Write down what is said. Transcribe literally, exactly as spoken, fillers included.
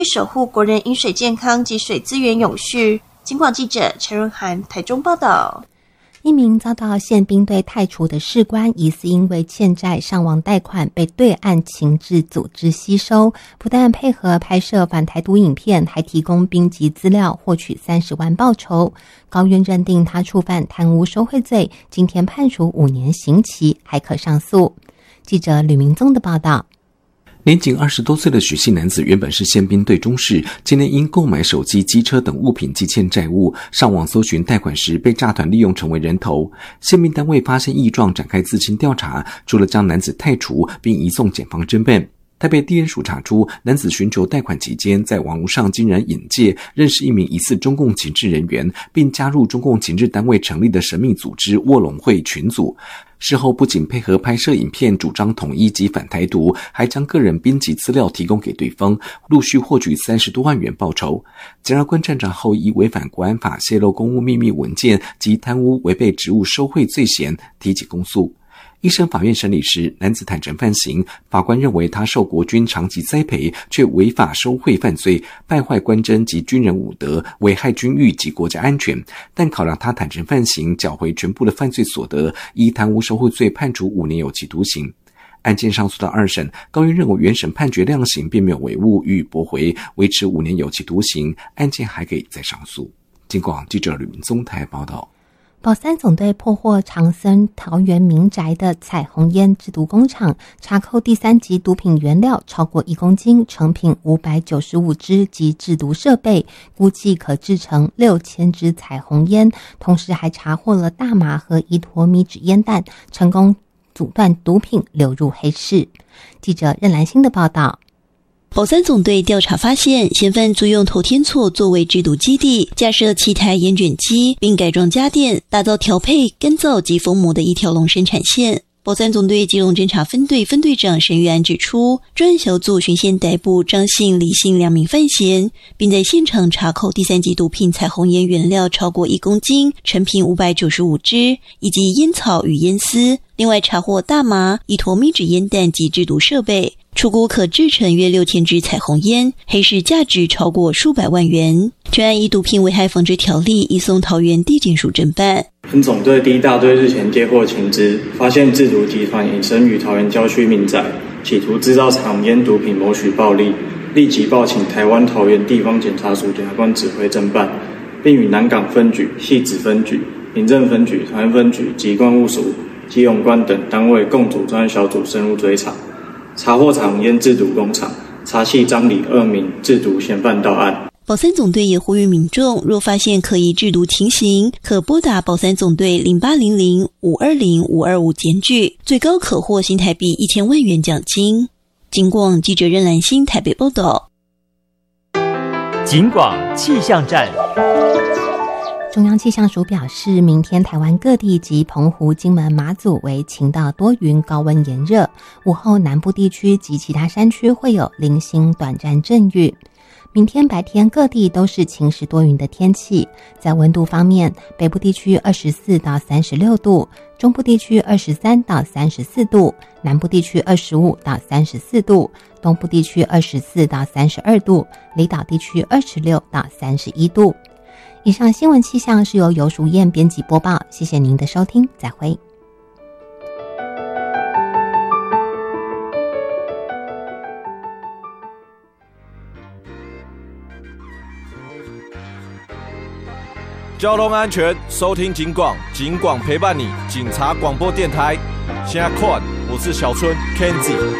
守护国人饮水健康及水资源永续。警广记者陈润涵台中报道。 一名遭到宪兵队汰除的士官，疑似因为欠债上网贷款，被对岸情治组织吸收，不但配合拍摄反台独影片，还提供兵籍资料，获取三十万报酬。高院认定他触犯贪污受贿罪，今天判处五年刑期，还可上诉。记者吕明宗的报道。 年仅二十多岁的许姓男子原本是宪兵队中士，今年因购买手机、机车等物品积欠债务，上网搜寻贷款时被诈团利用成为人头。宪兵单位发现异状，展开自清调查，除了将男子汰除，并移送检方侦办。台北地检署查出，男子寻求贷款期间，在网络上经人引介认识一名疑似中共情治人员，并加入中共情治单位成立的神秘组织卧龙会群组。事后不仅配合拍摄影片，主张统一及反台独，还将个人编辑资料提供给对方，陆续获取三十多万元报酬。检察官站长后以违反国安法、泄露公务秘密文件及贪污违背职务受贿罪嫌提起公诉。一审法院审理时，男子坦诚犯行，法官认为他受国军长期栽培，却违法收贿犯罪，败坏官箴及军人武德，危害军誉及国家安全。但考量他坦诚犯行，缴回全部的犯罪所得，依贪污受贿罪判处五年有期徒刑。案件上诉到二审，高院认为原审判决量刑并没有违误，予以驳回，维持五年有期徒刑，案件还可以再上诉。警广记者吕明宗台报道。 保三总队破获长森桃园民宅的彩虹烟制毒工厂，查扣第三级毒品原料超过一公斤，成品五百九十五支及制毒设备，估计可制成六千支彩虹烟。同时还查获了大麻和一坨米纸烟弹，成功阻断毒品流入黑市。记者任兰心的报道。 保三总队调查发现，嫌犯租用头天厝作为制毒基地，架设七台烟卷机，并改装家电，打造调配、干燥及封膜的一条龙生产线。保三总队基隆侦查分队分队长沈玉安指出，专案小组循线逮捕张姓、李姓两名犯嫌，并在现场查扣第三级毒品彩虹烟原料超过一公斤，成品五百九十五支，以及烟草与烟丝。另外查获大麻、一坨米纸烟弹及制毒设备，初估可制成约六千支彩虹烟，黑市价值超过数百万元。专案依毒品危害防治条例移送桃园地检署侦办。 分总队第一大队日前接获情资，发现制毒集团隐身于桃园郊区民宅，企图制造彩虹烟毒品谋取暴利，立即报请台湾桃园地方检察署检察官指挥侦办，并与南港分局、汐止分局、平镇分局、桃园分局及关务署、基隆关等单位共组专案小组深入追查，查获彩虹烟制毒工厂，查系张李二名制毒嫌犯到案。 保三总队也呼吁民众，若发现可疑制毒情形，可拨打保三总队零八零零五二零五二五检举，最高可获新台币一千万元奖金。警广记者任兰心台北报道。 警广气象站。 中央气象署表示，明天台湾各地及澎湖、金门、马祖为晴到多云，高温炎热，午后南部地区及其他山区会有零星短暂阵雨。明天白天各地都是晴时多云的天气。在温度方面，北部地区二十四到三十六度，中部地区二十三到三十四度，南部地区二十五到三十四度，东部地区二十四到三十二度，离岛地区二十六到三十一度。以上新闻气象是由游淑燕编辑播报，谢谢您的收听，再会。 交通安全，收听警广，警广陪伴你，警察广播电台。现在看，我是小春 Kenzie。